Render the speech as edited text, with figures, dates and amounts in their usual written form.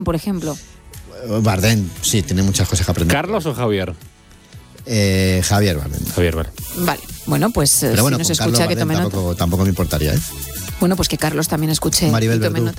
por ejemplo. Bardem, sí, tiene muchas cosas que aprender. ¿Carlos o Javier? Javier Bardem. Javier, vale. Vale, bueno, pues Pero bueno, si nos con escucha Carlos que tome Bardem nota. tampoco me importaría, ¿eh? Bueno, pues que Carlos también escuche Maribel y tome Verdú. nota.